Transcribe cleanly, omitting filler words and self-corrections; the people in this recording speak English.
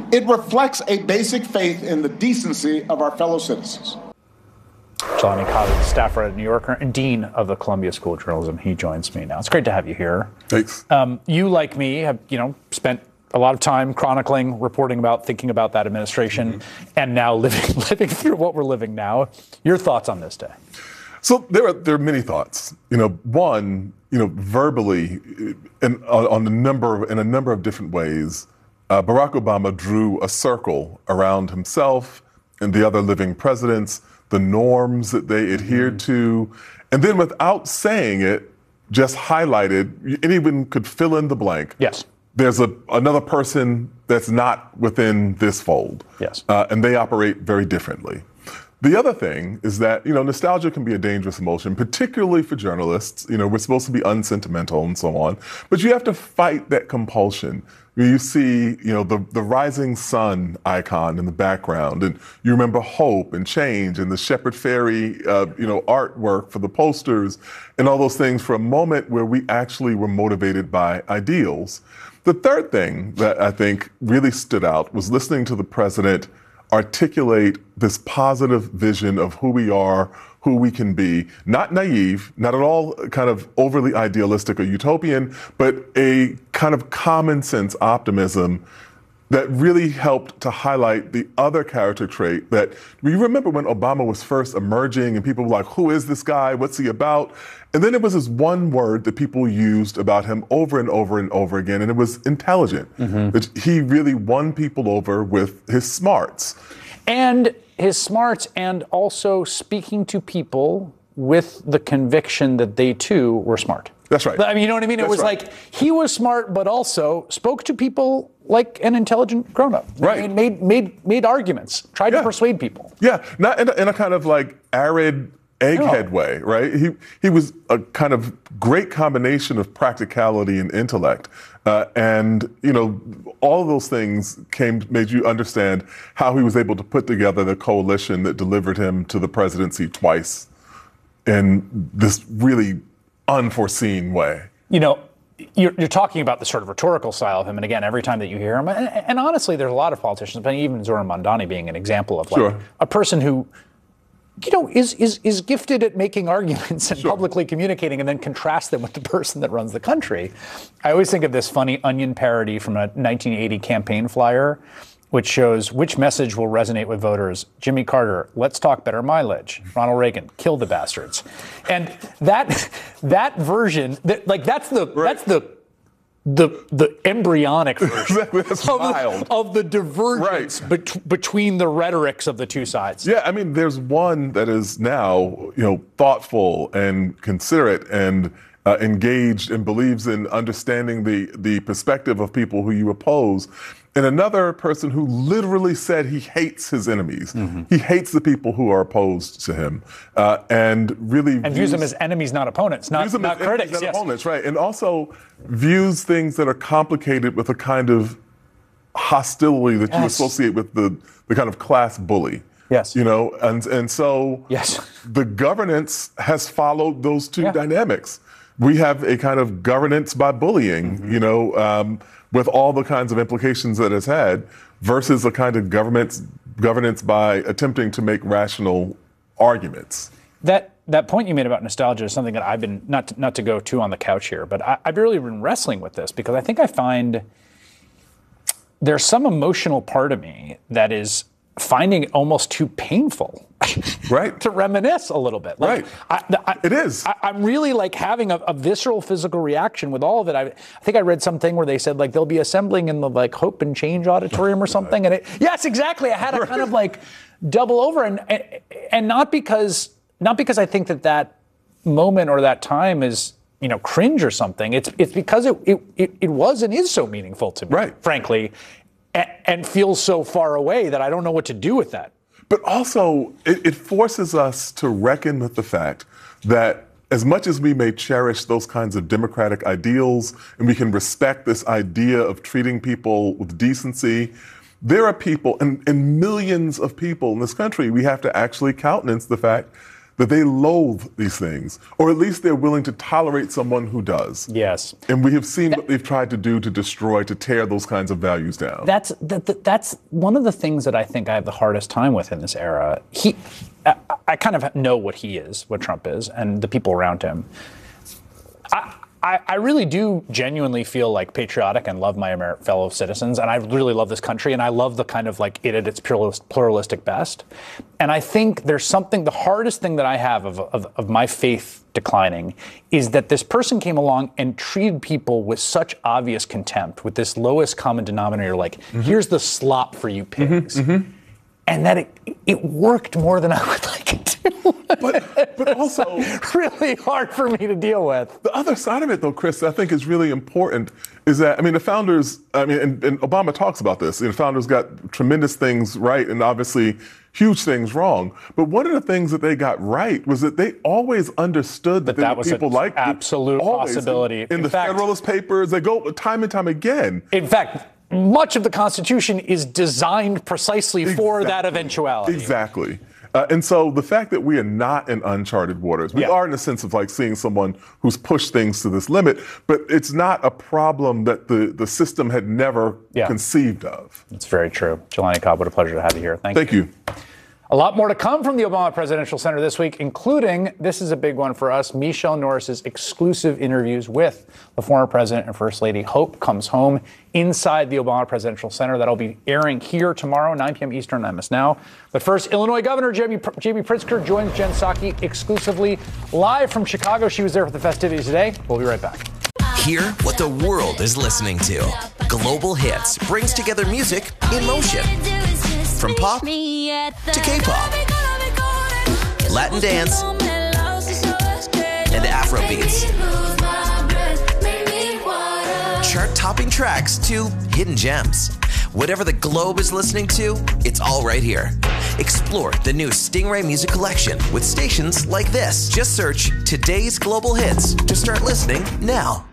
It reflects a basic faith in the decency of our fellow citizens. Jelani Cobb, staffer at New Yorker and dean of the Columbia School of Journalism. He joins me now. It's great to have you here. Thanks. You, like me, have spent a lot of time chronicling, reporting about, thinking about that administration, and now living through what we're living now. Your thoughts on this day? So there are many thoughts. One, verbally, in a number of different ways, Barack Obama drew a circle around himself and the other living presidents, the norms that they adhered to, and then without saying it, just highlighted. Anyone could fill in the blank. Yes. There's another person that's not within this fold. Yes. And they operate very differently. The other thing is that, nostalgia can be a dangerous emotion, particularly for journalists. We're supposed to be unsentimental and so on, but you have to fight that compulsion. You see, the rising sun icon in the background, and you remember hope and change and the Shepard Fairey, artwork for the posters and all those things for a moment where we actually were motivated by ideals. The third thing that I think really stood out was listening to the president articulate this positive vision of who we are, who we can be, not naive, not at all kind of overly idealistic or utopian, but a kind of common sense optimism that really helped to highlight the other character trait that you remember when Obama was first emerging and people were like, who is this guy? What's he about? And then it was this one word that people used about him over and over and over again, and it was intelligent. That he really won people over with his smarts. And his smarts, and also speaking to people with the conviction that they too were smart. That's right. I mean, you know what I mean? It was right. Like he was smart, but also spoke to people like an intelligent grown-up. Right. Made arguments, tried to persuade people. Yeah, not in a kind of like arid egghead way, right? He was a kind of great combination of practicality and intellect. And all of those things made you understand how he was able to put together the coalition that delivered him to the presidency twice in this really unforeseen way. You're talking about the sort of rhetorical style of him, and again, every time that you hear him, and honestly, there's a lot of politicians, but even Zoran Mandani being an example of a person who, is gifted at making arguments and publicly communicating, and then contrast them with the person that runs the country. I always think of this funny Onion parody from a 1980 campaign flyer, which shows which message will resonate with voters. Jimmy Carter, let's talk better mileage. Ronald Reagan, kill the bastards. And that version, that's the embryonic version of the divergence between the rhetorics of the two sides. Yeah, I mean, there's one that is now, thoughtful and considerate and engaged and believes in understanding the perspective of people who you oppose. And another person who literally said he hates his enemies. He hates the people who are opposed to him, and views them as enemies, not opponents, not critics. Not opponents, right? And also views things that are complicated with a kind of hostility that you associate with the kind of class bully. Yes. And so the governance has followed those two dynamics. We have a kind of governance by bullying, with all the kinds of implications that it's had, versus a kind of governance by attempting to make rational arguments. That point you made about nostalgia is something that I've been, not to go too on the couch here, but I've really been wrestling with this because I think I find there's some emotional part of me that is finding it almost too painful to reminisce a little bit. It is. I'm really having a visceral physical reaction with all of it. I think I read something where they said they'll be assembling in the Hope and Change auditorium or something. And yes, exactly. I had a kind of double over and not because I think that moment or that time is cringe or something. It's because it was and is so meaningful to me, frankly, and feels so far away that I don't know what to do with that. But also, it forces us to reckon with the fact that as much as we may cherish those kinds of democratic ideals and we can respect this idea of treating people with decency, there are people, and millions of people in this country, we have to actually countenance the fact that they loathe these things, or at least they're willing to tolerate someone who does. Yes. And we have seen what they've tried to do to destroy, to tear those kinds of values down. That's one of the things that I think I have the hardest time with in this era. I kind of know what he is, what Trump is, and the people around him. I really do genuinely feel like patriotic and love my fellow citizens, and I really love this country, and I love the kind of like it at its pluralistic best. And I think there's something, the hardest thing that I have of my faith declining is that this person came along and treated people with such obvious contempt, with this lowest common denominator, like, here's the slop for you pigs. And that it worked more than I would like it to. But also really hard for me to deal with. The other side of it, though, Chris, I think is really important is that, I mean, the founders, and Obama talks about this, the founders got tremendous things right and obviously huge things wrong. But one of the things that they got right was that they always understood that that was people like absolute possibility. In the fact, Federalist Papers, they go time and time again. In fact, much of the Constitution is designed precisely for that eventuality. Exactly. And so the fact that we are not in uncharted waters, we are in the sense of like seeing someone who's pushed things to this limit, but it's not a problem that the system had never conceived of. It's very true. Jelani Cobb, what a pleasure to have you here. Thank you. A lot more to come from the Obama Presidential Center this week, including, this is a big one for us, Michele Norris's exclusive interviews with the former president and first lady. Hope comes home inside the Obama Presidential Center. That'll be airing here tomorrow, 9 p.m. Eastern, MS Now. But first, Illinois Governor J.B. Pritzker joins Jen Psaki exclusively live from Chicago. She was there for the festivities today. We'll be right back. Hear what the world is listening to. Global Hits brings together music in motion. From pop to K-pop, Latin dance, and Afro beats. Chart-topping tracks to hidden gems. Whatever the globe is listening to, it's all right here. Explore the new Stingray Music Collection with stations like this. Just search Today's Global Hits to start listening now.